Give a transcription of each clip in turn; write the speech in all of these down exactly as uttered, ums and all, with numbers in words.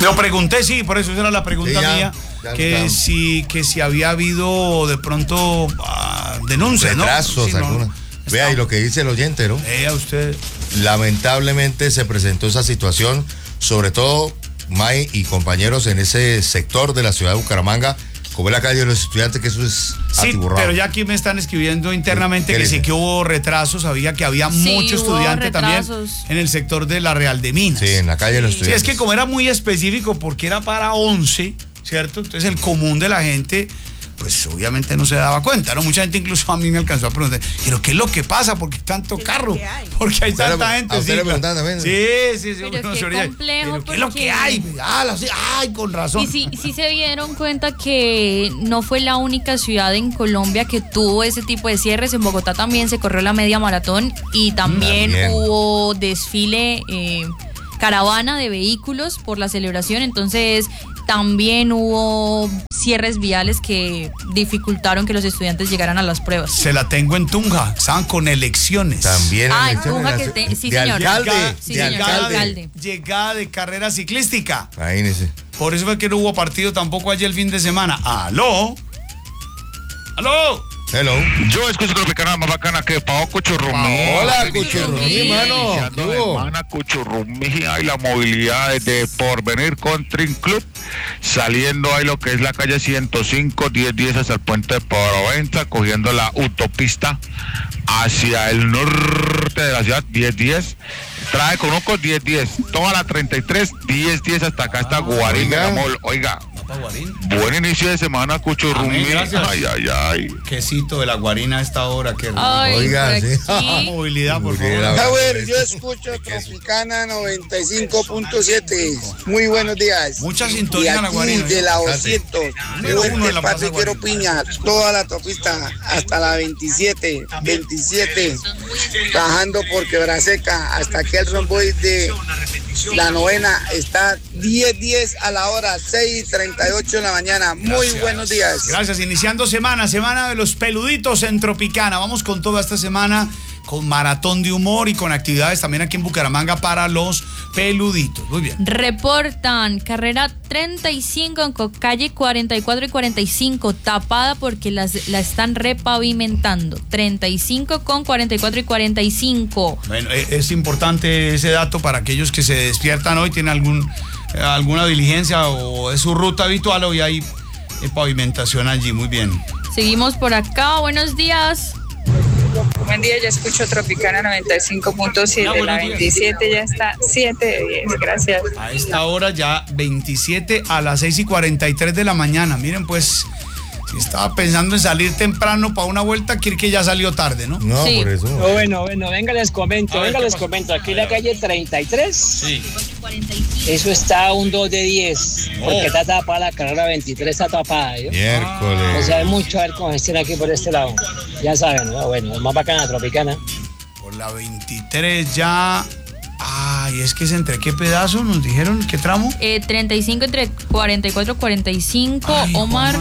Lo pregunté, sí, por eso esa era la pregunta sí, ya, mía, ya que, si, que si había habido de pronto uh, denuncias, retrasos, ¿no? Sí, alguna. no, Vea, y lo que dice el oyente, ¿no? Vea usted. Lamentablemente se presentó esa situación, sobre todo, May y compañeros, en ese sector de la ciudad de Bucaramanga, como es la calle de los estudiantes, que eso es sí, atiborrado. Pero ya aquí me están escribiendo internamente que sí que hubo retrasos, sabía que había sí, mucho estudiante también en el sector de la Real de Minas. Sí, en la calle de los estudiantes. Sí, es que como era muy específico, porque era para once, ¿cierto? Entonces el común de la gente, pues obviamente no se daba cuenta, ¿no? Mucha gente incluso a mí me alcanzó a preguntar, ¿pero qué es lo que pasa? ¿Por qué tanto carro? Porque hay tanta le, gente. ¿A usted sí, le preguntan también? Sí, sí, sí. Pero no, qué sería, complejo. ¿pero qué es lo que hay? Ah, sí, ay, con razón. Y sí, sí se dieron cuenta que no fue la única ciudad en Colombia que tuvo ese tipo de cierres. En Bogotá también se corrió la media maratón y también, también. hubo desfile, eh, caravana de vehículos por la celebración. Entonces también hubo cierres viales que dificultaron que los estudiantes llegaran a las pruebas. Se la tengo en Tunja, estaban con elecciones. También ah, en Tunja, que te, sí, de señor. Alcalde, llegada, sí, de señor, alcalde. alcalde. Llegada de carrera ciclística. Imagínese. Por eso fue que no hubo partido tampoco ayer el fin de semana. ¿Aló? ¿Aló? Hello. Yo escucho Tropicana más bacana que Pao Cuchurrumí. Hola, Cuchurrumí, mano. Hermana Cuchurrumí, hay la movilidad de Porvenir Country Club, saliendo ahí lo que es la calle ciento cinco, diez diez hasta el puente de Provenza, cogiendo la autopista hacia el norte de la ciudad, diez diez. Trae Conuco diez diez, toda la treinta y tres, diez diez hasta acá hasta Guarín de la Mol. Oiga. Buen inicio de semana, Cuchurrumí. Ay, ay, ay. Quesito de la Guarina a esta hora, qué rico. Oiga, sí. Movilidad, por favor. A ver, yo escucho Tropicana noventa y cinco punto siete. Muy buenos días. Mucha sintonía en la Guarina. De la doscientos. Fuerte Patriquero Piña, toda la autopista hasta la veintisiete, veintisiete, bajando por Quebraseca hasta aquí el romboide de la novena está diez diez a la hora, seis treinta y ocho de la mañana. Muy Gracias. Buenos días. Gracias. Iniciando semana, semana de los peluditos en Tropicana. Vamos con toda esta semana con maratón de humor y con actividades también aquí en Bucaramanga para los peluditos. Muy bien. Reportan carrera treinta y cinco en calle cuarenta y cuatro y cuarenta y cinco tapada porque las, la están repavimentando. treinta y cinco con cuarenta y cuatro y cuarenta y cinco. Bueno, es importante ese dato para aquellos que se despiertan hoy, tienen algún, alguna diligencia o es su ruta habitual, hoy hay pavimentación allí. Muy bien. Seguimos por acá. Buenos días. Buen día, ya escucho Tropicana noventa y cinco punto siete, la veintisiete ya está siete de diez, gracias. A esta hora ya veintisiete a las seis y cuarenta y tres de la mañana, miren pues, si estaba pensando en salir temprano para una vuelta, quiere que ya salió tarde, ¿no? No, sí. Por eso. No, bueno, bueno, venga les comento, venga les comento, aquí en la calle treinta y tres, sí. Eso está un dos de diez, oh. Porque está tapada la carrera veintitrés, está tapada, ¿yo? Miércoles. O sea, hay mucho a ver cómo estén aquí por este lado, ya saben, ¿no? Bueno, más bacana, Tropicana. Por la veintitrés ya... Ay, es que es entre qué pedazo, nos dijeron, ¿qué tramo? Eh, treinta y cinco entre cuarenta y cuatro, cuarenta y cinco, Ay, Omar.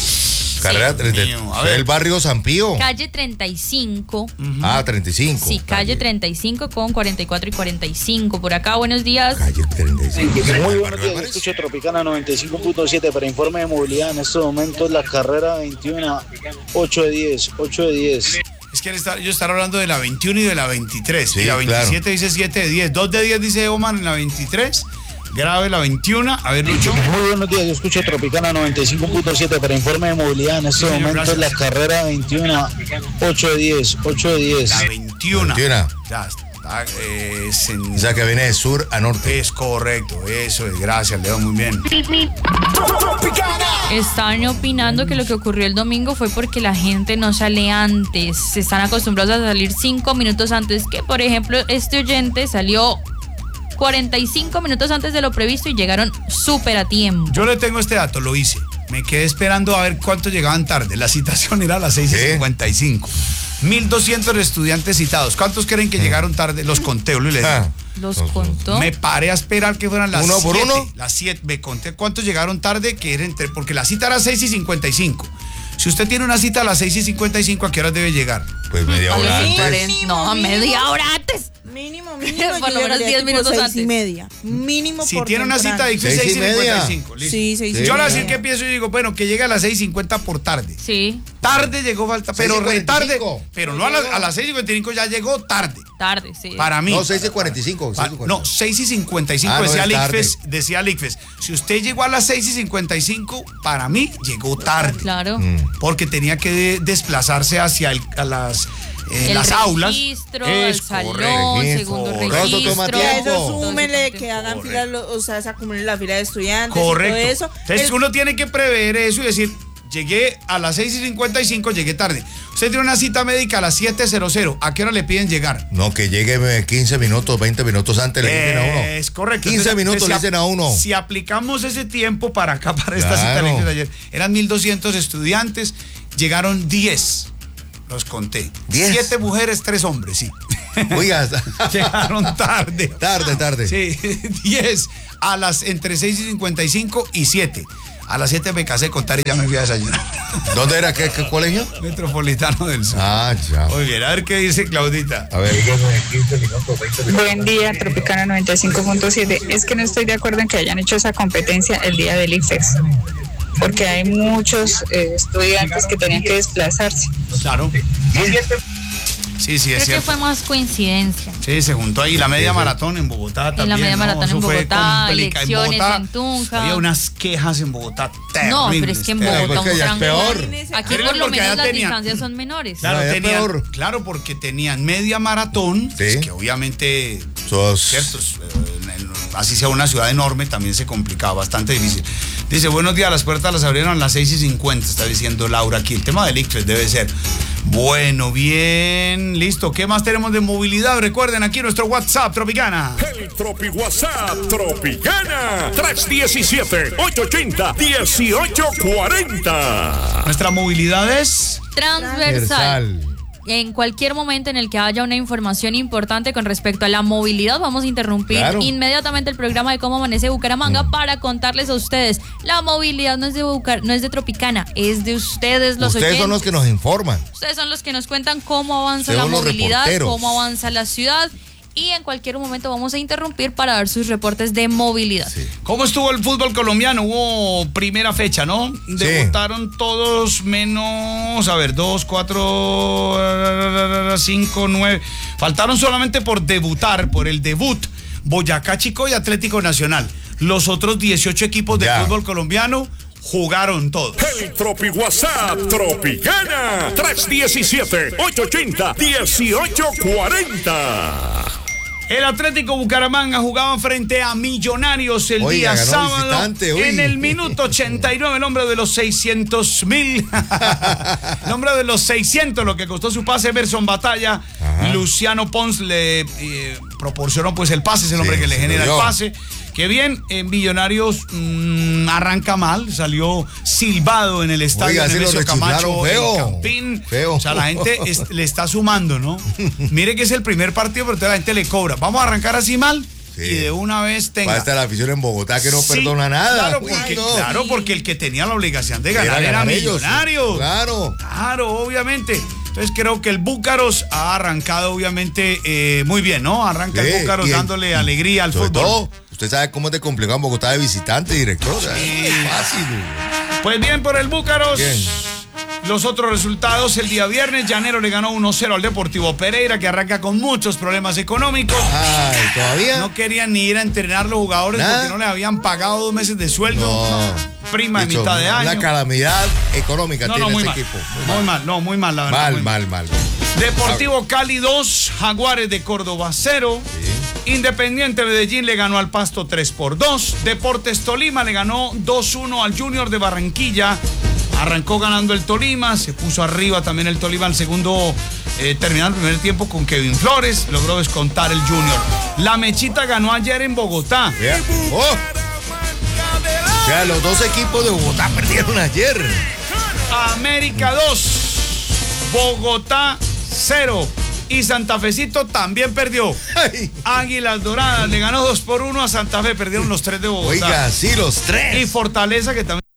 Carrera treinta, el barrio San Pío. Calle treinta y cinco. Uh-huh. Ah, treinta y cinco. Sí, calle treinta y cinco con cuarenta y cuatro y cuarenta y cinco. Por acá, buenos días. Calle treinta y cinco. Muy buenos días, escucho Tropicana noventa y cinco punto siete para informe de movilidad. En estos momentos la carrera veintiuno, ocho de diez, ocho de diez. Es que está, yo estaba hablando de la veintiuno y de la veintitrés. Sí, y la veintisiete claro. Dice siete de diez. dos de diez dice Omar en la veintitrés. Grave la veintiuno. A ver, Lucho. Muy buenos días, yo escucho Tropicana noventa y cinco punto siete para informe de movilidad. En estos sí, momentos gracias. La carrera veintiuno, ocho de diez, ocho de diez. La veintiuno. veintiuno. Ya está. Eh, en... O sea que viene de sur a norte. Es correcto, eso es. Gracias, Leo, muy bien. Están opinando que lo que ocurrió el domingo fue porque la gente no sale antes. Se están acostumbrados a salir cinco minutos antes. Que, por ejemplo, este oyente salió cuarenta y cinco minutos antes de lo previsto y llegaron súper a tiempo. Yo le tengo este dato, lo hice. Me quedé esperando a ver cuántos llegaban tarde. La citación era a las seis y cincuenta y cinco. mil doscientos estudiantes citados. ¿Cuántos creen que llegaron tarde? Los conté, Luis. Les ah, ¿Los contó? Me paré a esperar que fueran las ¿Uno por siete, uno? Las siete. Me conté cuántos llegaron tarde, que era entre, porque la cita era seis y cincuenta y cinco. Si usted tiene una cita a las seis y cincuenta y cinco, ¿a qué horas debe llegar? Pues media hora antes. No, media hora antes. Mínimo, mínimo. Por lo menos diez minutos seis antes. y media. Mínimo. Si por tiene una temprano. cita, dice seis y cincuenta y cinco. Listo. Sí, seis y Yo le voy a media. decir que pienso y digo, bueno, que llegue a las seis y cincuenta por tarde. Sí. Tarde llegó falta, pero retarde. seis y cuarenta y cinco. Pero no a las, a las seis y cincuenta y cinco ya llegó tarde. Tarde, sí. Para mí. No, seis y cuarenta y cinco. Pa- no, seis y cincuenta y cinco Ah, no, decía es tarde. Lickfest, decía Lickfest. Si usted llegó a las seis y cincuenta y cinco, para mí llegó tarde. Claro. Porque tenía que de- desplazarse hacia el- a las, eh, El las aulas. registro, Es el salón, correcto, segundo correcto. registro. Todo toma Y a eso tiempo. súmele que hagan fila, lo- o sea, se acumulen la fila de estudiantes. Correcto. Y todo eso. Entonces El- uno tiene que prever eso y decir, llegué a las seis y cincuenta y cinco, llegué tarde. Usted tiene una cita médica a las siete cero cero. ¿A qué hora le piden llegar? No, que llegue eh, quince minutos, veinte minutos antes le dicen a uno. Es correcto. quince Entonces, minutos si le ap- dicen a uno. Si aplicamos ese tiempo para acá, para esta cita Claro. electiva de ayer, eran mil doscientos estudiantes, llegaron diez. Los conté. ¿diez? Siete mujeres, tres hombres, sí. Oiga, Llegaron tarde. tarde, tarde. Sí, diez a las entre seis y cincuenta y cinco y siete. A las siete me casé con Tari y ya me fui a desayunar. ¿Dónde era? ¿Qué, qué colegio? Metropolitano del Sur. Ah, ya. Muy bien, a ver qué dice Claudita. A ver. Buen día, Tropicana noventa y cinco punto siete. Es que no estoy de acuerdo en que hayan hecho esa competencia el día del ICFEX, porque hay muchos eh, estudiantes que tenían que desplazarse. Claro. Sí, sí, es Creo que cierto. fue más coincidencia. Sí, se juntó ahí la media maratón en Bogotá también. la media ¿no? maratón Eso en fue Bogotá, complica- elecciones Bogotá en Tunja. Había unas quejas en Bogotá terribles. No, pero es que en terribles. Bogotá porque un allá es gran- peor. Aquí Pero por lo porque menos allá las tenían- distancias son menores. Claro, No, allá tenían- peor. claro, porque tenían media maratón, Sí. pues, que obviamente, Sos- cierto, es, eh, en- así sea una ciudad enorme, también se complicaba, bastante difícil. Dice, buenos días, las puertas las abrieron a las seis y cincuenta, está diciendo Laura aquí. El tema del ICFES debe ser. Bueno, bien, listo. ¿Qué más tenemos de movilidad? Recuerden aquí nuestro WhatsApp, Tropicana. El Tropi WhatsApp Tropicana tres uno siete, ocho ocho cero, uno ocho cuatro cero. Nuestra movilidad es... Transversal. En cualquier momento en el que haya una información importante con respecto a la movilidad, vamos a interrumpir Claro. inmediatamente el programa de Cómo Amanece Bucaramanga Mm. para contarles a ustedes. La movilidad no es de Bucar- no es de Tropicana, es de ustedes los Ustedes oyentes. son los que nos informan. Ustedes son los que nos cuentan cómo avanza Ustedes la son los movilidad, reporteros. cómo avanza la ciudad. Y en cualquier momento vamos a interrumpir para dar sus reportes de movilidad. Sí. ¿Cómo estuvo el fútbol colombiano? Hubo primera fecha, ¿no? Debutaron todos menos, a ver, dos, cuatro, cinco, nueve. Faltaron solamente por debutar, por el debut, Boyacá Chico y Atlético Nacional. Los otros dieciocho equipos de Ya. fútbol colombiano jugaron todos. El Tropi WhatsApp Tropicana tres uno siete, ocho ocho cero, uno ocho cuatro cero. El Atlético Bucaramanga jugaba frente a Millonarios el Oiga, día ganó sábado. visitante, uy. En el minuto ochenta y nueve, el hombre de los seiscientos mil. El hombre de los seiscientos, lo que costó su pase, Emerson Batalla. Ajá. Luciano Pons le eh, proporcionó pues el pase, es el hombre Sí, que le se genera lo el dio. pase. Que bien, en Millonarios mmm, arranca mal, salió silbado en el estadio Oiga, se lo Nemesio Camacho, rechiflaron feo. el Campín. Feo. O sea, la gente es- le está sumando, ¿no? Mire que es el primer partido, pero toda la gente le cobra. Vamos a arrancar así mal Sí. y de una vez tenga. Va a estar la afición en Bogotá que no Sí, perdona nada. Claro Uy, porque, no. claro, porque el que tenía la obligación de ganar Era era, ganar ellos, Millonarios. claro. Claro, obviamente. Entonces creo que el Búcaros ha arrancado, obviamente, eh, muy bien, ¿no? Arranca Sí, el Búcaros y el- dándole alegría al Sobre fútbol. todo, usted sabe cómo es de complicado en Bogotá de visitante, director. O sea, es fácil. Pues bien por el Búcaros. Bien. Los otros resultados, el día viernes, Llanero le ganó uno cero al Deportivo Pereira, que arranca con muchos problemas económicos. Ay, ¿todavía? No querían ni ir a entrenar los jugadores ¿Nada? porque no les habían pagado dos meses de sueldo. No. Prima de Dicho, mitad de año. Una calamidad económica No, tiene no, muy este mal. equipo. Muy mal, no, muy mal, la verdad. Mal, muy mal, mal. Deportivo Cali dos, Jaguares de Córdoba cero. Independiente Medellín le ganó al Pasto tres por dos. Deportes Tolima le ganó dos uno al Junior de Barranquilla. Arrancó ganando el Tolima, se puso arriba también el Tolima al segundo, eh, terminando el primer tiempo con Kevin Flores, logró descontar el Junior. La Mechita ganó ayer en Bogotá. Vea. Oh. O sea, los dos equipos de Bogotá perdieron ayer. América dos, Bogotá cero. Y Santa Fecito también perdió. Ay. Águilas Doradas le ganó dos por uno a Santa Fe, perdieron los tres de Bogotá. Oiga, sí, los tres. Y Fortaleza que también